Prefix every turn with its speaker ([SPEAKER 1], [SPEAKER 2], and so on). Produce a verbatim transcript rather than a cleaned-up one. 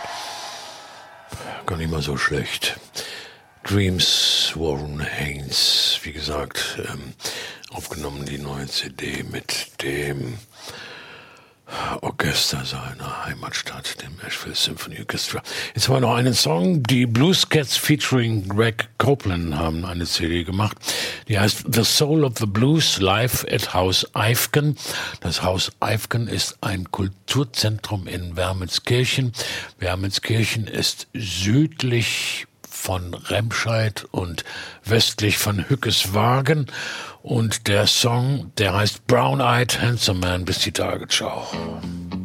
[SPEAKER 1] Gar nicht mal so schlecht. Dreams, Warren Haynes, wie gesagt, ähm, aufgenommen die neue C D mit dem Orchester seiner Heimatstadt, dem Asheville Symphony Orchestra. Jetzt haben wir noch einen Song. Die Blues Cats featuring Greg Copeland haben eine C D gemacht. Die heißt The Soul of the Blues Live at Haus Eifgen. Das Haus Eifgen ist ein Kulturzentrum in Wermelskirchen. Wermelskirchen ist südlich von Remscheid und westlich von Hückeswagen. Und der Song, der heißt Brown Eyed Handsome Man. Bis die Tagesschau.